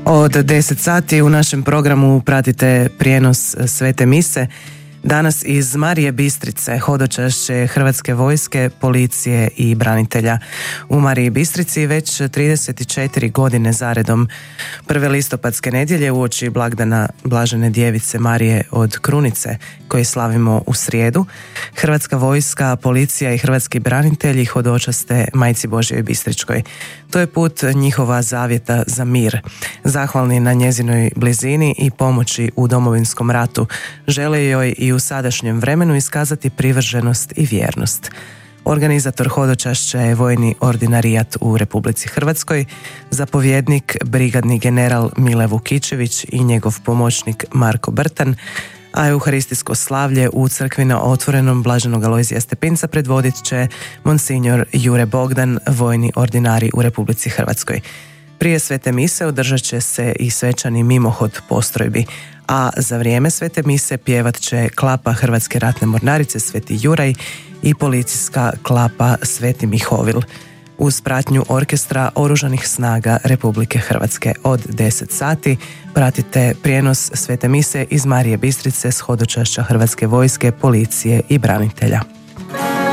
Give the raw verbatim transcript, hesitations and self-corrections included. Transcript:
Od deset sati u našem programu pratite prijenos Svete mise. Danas iz Marije Bistrice, hodočašće Hrvatske vojske, policije i branitelja. U Mariji Bistrici već trideset četiri godine zaredom. Prve listopadske nedjelje uoči blagdana Blažene djevice Marije od Krunice, koji slavimo u srijedu, Hrvatska vojska, policija i hrvatski branitelji hodočaste Majci Božjoj Bistričkoj. To je put njihova zavjeta za mir. Zahvalni na njezinoj blizini i pomoći u Domovinskom ratu, žele joj i u sadašnjem vremenu iskazati privrženost i vjernost. Organizator hodočašća je Vojni ordinarijat u Republici Hrvatskoj, zapovjednik brigadni general Mile Vukičević i njegov pomoćnik Marko Brtan, a euharistijsko slavlje u crkvi na Otvorenom Blaženog Alojzija Stepinca predvodit će monsignor Jure Bogdan, vojni ordinarij u Republici Hrvatskoj. Prije Svete mise održat će se i svečani mimohod postrojbi, a za vrijeme Svete mise pjevat će klapa Hrvatske ratne mornarice Sveti Juraj i policijska klapa Sveti Mihovil uz pratnju orkestra Oružanih snaga Republike Hrvatske. Od deset sati pratite prijenos Svete mise iz Marije Bistrice s hodočašća Hrvatske vojske, policije i branitelja.